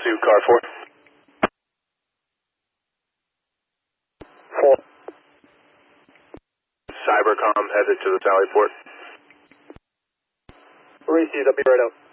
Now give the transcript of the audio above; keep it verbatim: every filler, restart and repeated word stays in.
to car four. Four. Cybercom headed to the Sally port. Received, I'll be right out.